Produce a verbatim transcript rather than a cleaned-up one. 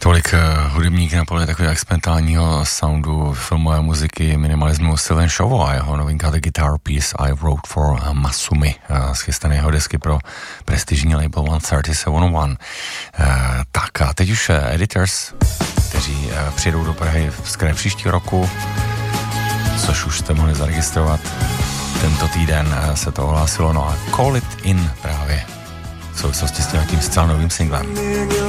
Tolik uh, hudebník na poli takového experimentálního soundu, filmové muziky, minimalismu Sylvain Chauveau a jeho novinka The Guitar Piece I Wrote for Masumi, uh, schystaný jeho desky pro prestižní label one thirty-seven oh one. Uh, tak a teď už uh, Editors, kteří uh, přijedou do Prahy v skrze příštího roku, což už jste mohli zaregistrovat. Tento týden uh, se to ohlásilo, no a Call It In právě v souvislosti s nějakým zcela novým singlem.